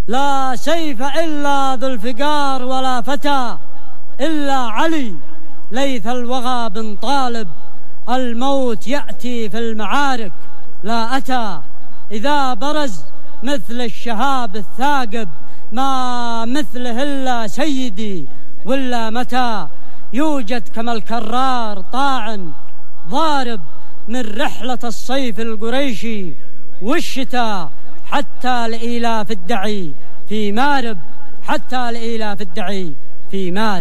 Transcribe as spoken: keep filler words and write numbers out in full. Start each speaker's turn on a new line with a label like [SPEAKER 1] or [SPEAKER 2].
[SPEAKER 1] لا سيف إلا ذو الفقار ولا فتى إلا علي ليث الوغى بن طالب. الموت يأتي في المعارك لا أتى، إذا برز مثل الشهاب الثاقب، ما مثله إلا سيدي ولا متى. يوجد كما الكرار طاعن ضارب من رحلة الصيف القريشي والشتاء، حتى لإيلاف الدعي في مارب، حتى لإيلاف الدعي في مارب.